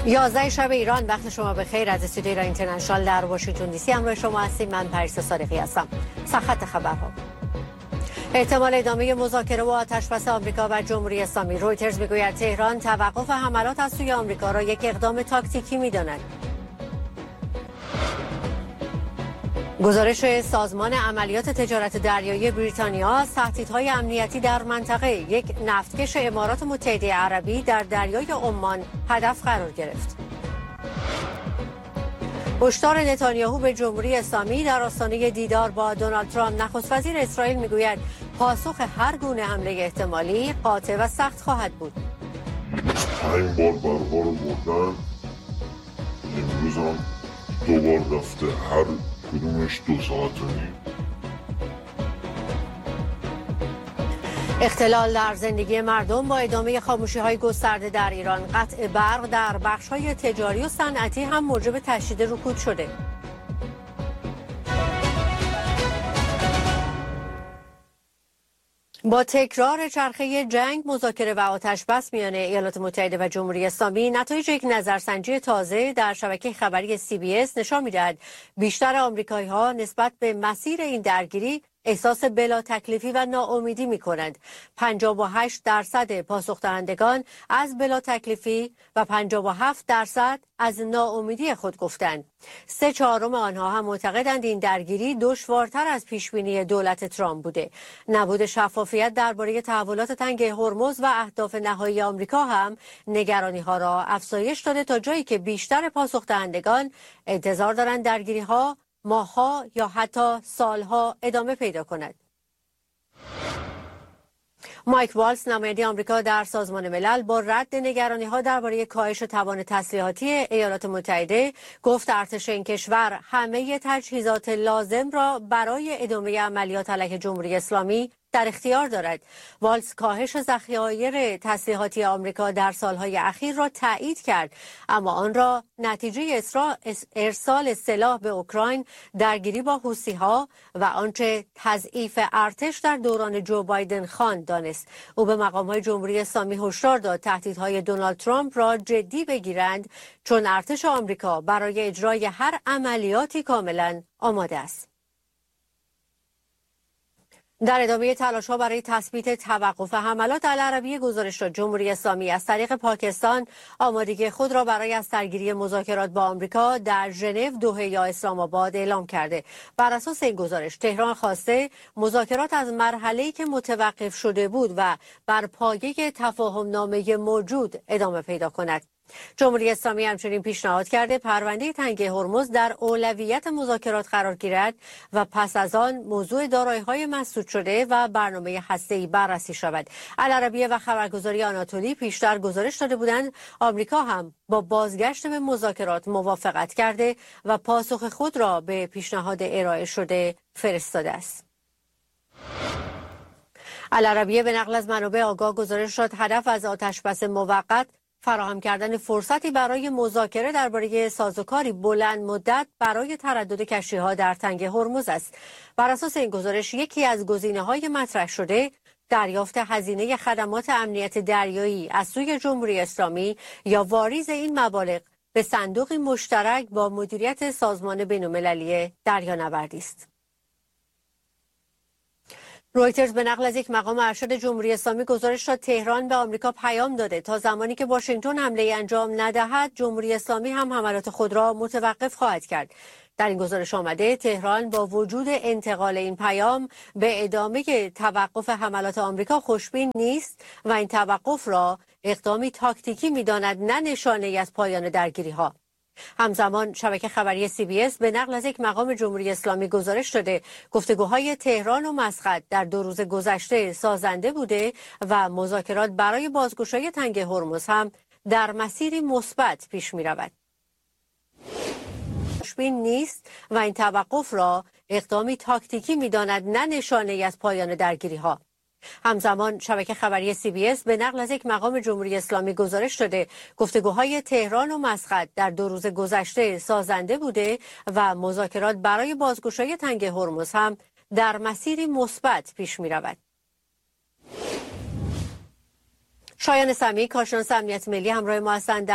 11 شب ایران، وقت شما بخیر. از استودیوی ایران اینترنشنال در واشنگتن دی سی همراه شما هستیم. من پریسا صادقی هستم. سرخط خبرها: احتمال ادامه مذاکره و آتشبس آمریکا و جمهوری اسلامی. رویترز میگوید تهران توقف حملات از سوی آمریکا را یک اقدام تاکتیکی می‌داند. گزارش سازمان عملیات تجارت دریایی بریتانیا از تهدیدهای امنیتی در منطقه. یک نفتکش امارات متحده عربی در دریای عمان هدف قرار گرفت. هشدار نتانیاهو به جمهوری اسلامی در آستانه دیدار با دونالد ترامپ. نخست وزیر اسرائیل میگوید پاسخ هر گونه حمله احتمالی قاطع و سخت خواهد بود. 5 بار برقا رو بردن، امروز هم 2 بار رفته، هر کدومش 2 ساعت و نیم. اختلال در زندگی مردم با ادامه خاموشی‌های گسترده در ایران. قطع برق در بخش‌های تجاری و صنعتی هم موجب تشدید رکود شده. با تکرار چرخه جنگ، مذاکره و آتشبس میان ایالات متحده و جمهوری اسلامی، نتایج یک نظرسنجی تازه در شبکه خبری CBS نشان می‌دهد بیشتر آمریکایی‌ها نسبت به مسیر این درگیری احساس بلا تکلیفی و ناامیدی می‌کنند. 58% پاسخ دهندگان از بلا تکلیفی و 57% از ناامیدی خود گفتند. 3/4 آنها هم معتقدند این درگیری دشوارتر از پیشبینی دولت ترامپ بوده. نبود شفافیت درباره تحولات تنگ هرمز و اهداف نهایی آمریکا هم نگرانی‌ها را افزایش داده، تا جایی که بیشتر پاسخ دهندگان انتظار دارند درگیری‌ها ماه‌ها یا حتی سالها ادامه پیدا کند. مایک والتز، نماینده آمریکا در سازمان ملل، با رد نگرانی‌ها درباره کاهش توان تسلیحاتی ایالات متحده، گفت ارتش این کشور همه تجهیزات لازم را برای ادامه عملیات علیه جمهوری اسلامی در اختیار دارد. والتز کاهش ذخایر تسلیحاتی آمریکا در سالهای اخیر را تایید کرد، اما آن را نتیجه ارسال سلاح به اوکراین، درگیری با حوثی‌ها و آنچه تضعیف ارتش در دوران جو بایدن خواند دانست. او به مقام‌های جمهوری اسلامی هشدار داد تهدیدهای دونالد ترامپ را جدی بگیرند، چون ارتش آمریکا برای اجرای هر عملیاتی کاملا آماده است. در ادامه تلاش‌ها برای تثبیت توقف حملات العربیه، گزارش داد جمهوری اسلامی از طریق پاکستان آمادگی خود را برای از درگیری مذاکرات با آمریکا در ژنو، دوحه یا اسلام آباد اعلام کرده. بر اساس این گزارش تهران خواسته مذاکرات از مرحله‌ای که متوقف شده بود و بر پایه تفاهم‌نامه موجود ادامه پیدا کند. جمهوری اسلامی همچنین پیشنهاد کرده پرونده تنگ هرمز در اولویت مذاکرات قرار گیرد و پس از آن موضوع دارایی‌های مسدود شده و برنامه هسته‌ای بررسی شود. العربیه و خبرگزاری آناتولی پیشتر گزارش داده بودند آمریکا هم با بازگشت به مذاکرات موافقت کرده و پاسخ خود را به پیشنهاد ارائه شده فرستاده است. العربیه به نقل از منابع آگاه گزارش داد هدف از آتشبس موقت فراهم کردن فرصتی برای مذاکره درباره سازوکاری بلند مدت برای تردد کشتی‌ها در تنگ هرمز است. بر اساس این گزارش یکی از گزینه‌های مطرح شده دریافت هزینه خدمات امنیت دریایی از سوی جمهوری اسلامی یا واریز این مبالغ به صندوقی مشترک با مدیریت سازمان بین‌المللی دریانوردی است. رویترز به نقل از یک مقام ارشد جمهوری اسلامی گزارش داد تهران به آمریکا پیام داده تا زمانی که واشنگتن حمله انجام ندهد، جمهوری اسلامی هم حملات خود را متوقف خواهد کرد. در این گزارش آمده تهران با وجود انتقال این پیام به ادامه توقف حملات آمریکا خوشبین نیست و این توقف را اقدامی تاکتیکی می‌داند، نه نشانه‌ای از پایان درگیری‌ها. همزمان شبکه خبری CBS به نقل از یک مقام جمهوری اسلامی گزارش داده گفتگوهای تهران و مسقط در 2 روز گذشته سازنده بوده و مذاکرات برای بازگشایی تنگ هرمز هم در مسیری مثبت پیش می رود. خوشبین نیست و این توقف را اقدامی تاکتیکی می داند، نه نشانه‌ای از پایان درگیری‌ها. همزمان شبکه خبری CBS به نقل از یک مقام جمهوری اسلامی گزارش داده گفتگوهای تهران و مسقط در 2 روز گذشته سازنده بوده و مذاکرات برای بازگشایی تنگ هرمز هم در مسیری مثبت پیش می رود. شایان سمی، کارشناس امنیت ملی، همراه ما هستند.